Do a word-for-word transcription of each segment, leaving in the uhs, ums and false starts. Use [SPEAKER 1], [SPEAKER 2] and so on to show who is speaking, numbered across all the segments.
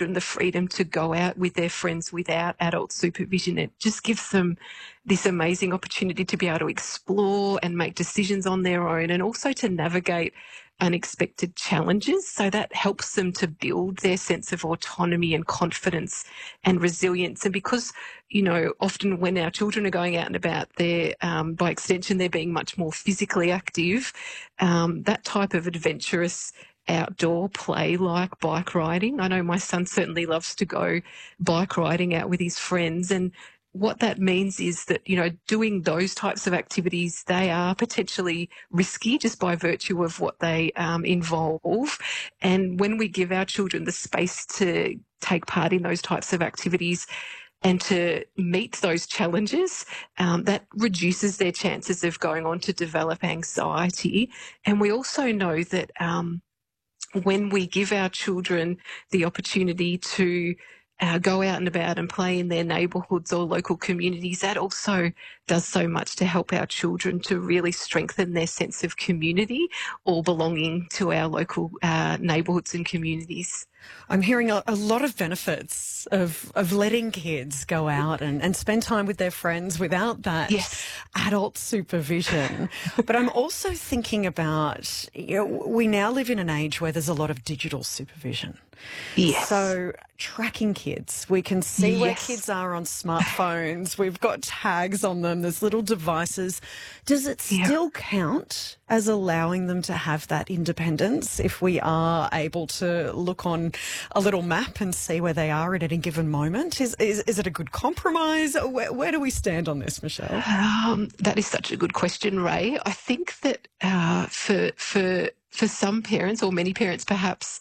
[SPEAKER 1] children the freedom to go out with their friends without adult supervision. It just gives them this amazing opportunity to be able to explore and make decisions on their own, and also to navigate unexpected challenges. So that helps them to build their sense of autonomy and confidence and resilience. And because, you know, often when our children are going out and about, they're, um, by extension, they're being much more physically active, um, that type of adventurous outdoor play like bike riding. I know my son certainly loves to go bike riding out with his friends, and what that means is that, you know, doing those types of activities, they are potentially risky just by virtue of what they um, involve. And when we give our children the space to take part in those types of activities and to meet those challenges, um, that reduces their chances of going on to develop anxiety. And we also know that um, when we give our children the opportunity to Uh, go out and about and play in their neighbourhoods or local communities, that also does so much to help our children to really strengthen their sense of community or belonging to our local uh, neighbourhoods and communities.
[SPEAKER 2] I'm hearing a, a lot of benefits of, of letting kids go out and, and spend time with their friends without that
[SPEAKER 1] yes.
[SPEAKER 2] adult supervision. But I'm also thinking about, you know, we now live in an age where there's a lot of digital supervision.
[SPEAKER 1] Yes.
[SPEAKER 2] So tracking kids, we can see
[SPEAKER 1] yes.
[SPEAKER 2] where kids are on smartphones. We've got tags on them. There's little devices. Does it still yeah. count as allowing them to have that independence if we are able to look on a little map and see where they are at any given moment? Is is, is it a good compromise? Where, where do we stand on this, Michelle?
[SPEAKER 1] Um, that is such a good question, Ray. I think that uh, for for for some parents, or many parents perhaps,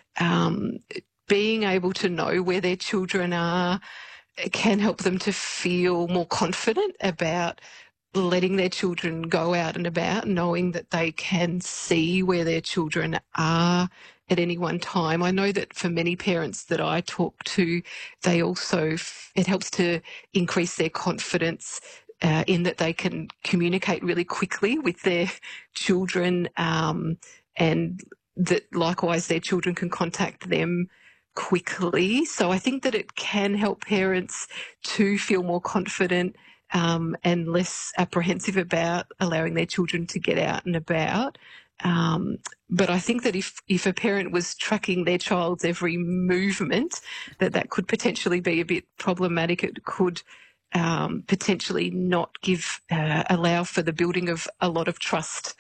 [SPEAKER 1] um, being able to know where their children are can help them to feel more confident about letting their children go out and about, knowing that they can see where their children are at any one time. I know that for many parents that I talk to, they also, it helps to increase their confidence uh, in that they can communicate really quickly with their children, um, and that likewise their children can contact them quickly. So I think that it can help parents to feel more confident um, and less apprehensive about allowing their children to get out and about. Um, but I think that if, if a parent was tracking their child's every movement, that that could potentially be a bit problematic. It could um, potentially not give, uh, allow for the building of a lot of trust,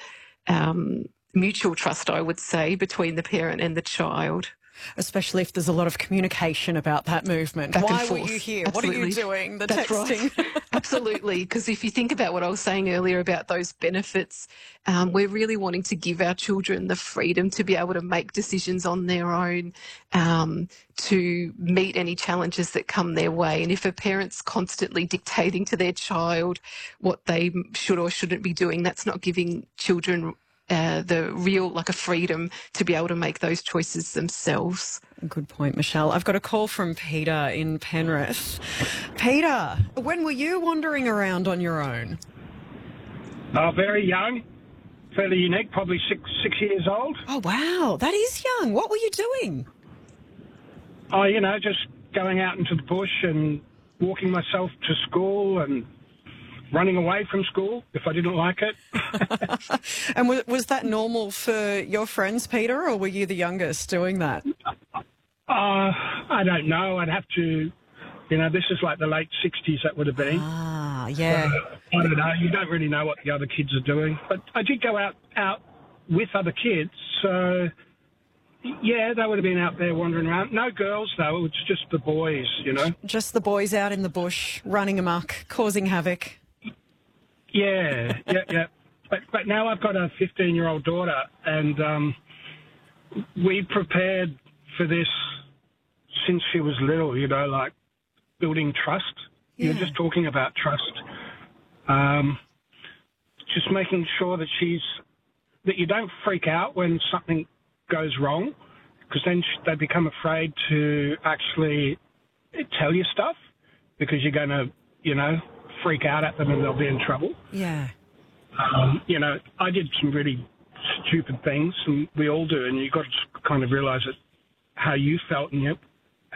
[SPEAKER 1] um, mutual trust, I would say, between the parent and the child.
[SPEAKER 2] Especially if there's a lot of communication about that movement.
[SPEAKER 1] Back
[SPEAKER 2] Why
[SPEAKER 1] and forth.
[SPEAKER 2] were you here?
[SPEAKER 1] Absolutely.
[SPEAKER 2] What are you doing? The
[SPEAKER 1] That's
[SPEAKER 2] texting.
[SPEAKER 1] Right. Absolutely. Because if you think about what I was saying earlier about those benefits, um, we're really wanting to give our children the freedom to be able to make decisions on their own, um, to meet any challenges that come their way. And if a parent's constantly dictating to their child what they should or shouldn't be doing, that's not giving children Uh, the real, like a freedom to be able to make those choices themselves.
[SPEAKER 2] Good point, Michelle. I've got a call from Peter in Penrith. Peter, when were you wandering around on your own?
[SPEAKER 3] Uh, very young, fairly unique, probably six six years old.
[SPEAKER 2] Oh, wow. That is young. What were you doing?
[SPEAKER 3] Oh, you know, just going out into the bush and walking myself to school and running away from school if I didn't like it.
[SPEAKER 2] And was, was that normal for your friends, Peter, or were you the youngest doing that?
[SPEAKER 3] Uh, I don't know. I'd have to, you know, this is like the late sixties that would have been.
[SPEAKER 2] Ah, yeah.
[SPEAKER 3] Uh, I don't know. You don't really know what the other kids are doing. But I did go out, out with other kids, so yeah, they would have been out there wandering around. No girls, though. It's just the boys, you know.
[SPEAKER 2] Just the boys out in the bush, running amok, causing havoc.
[SPEAKER 3] Yeah, yeah, yeah. But but now I've got a fifteen-year-old daughter, and um, we prepared for this since she was little, you know, like building trust. Yeah. You're just talking about trust. Um, just making sure that she's, that you don't freak out when something goes wrong, because then they become afraid to actually tell you stuff because you're going to, you know, freak out at them and they'll be in trouble.
[SPEAKER 2] Yeah.
[SPEAKER 3] Um, you know, I did some really stupid things, and we all do, and you've got to kind of realise it, how you felt, and you